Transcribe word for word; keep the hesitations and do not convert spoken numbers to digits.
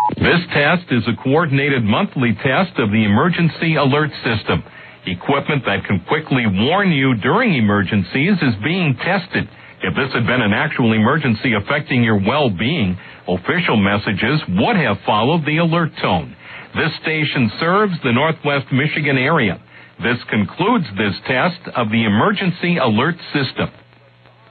This test is a coordinated monthly test of the emergency alert system. Equipment that can quickly warn you during emergencies is being tested. If this had been an actual emergency affecting your well-being, official messages would have followed the alert tone. This station serves the Northwest Michigan area. This concludes this test of the emergency alert system.